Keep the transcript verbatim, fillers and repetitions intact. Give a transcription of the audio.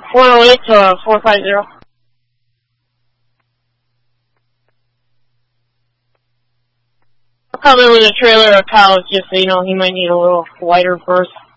four oh eight to four five zero. I'll come in with a trailer or couch just so you know he might need a little wider berth.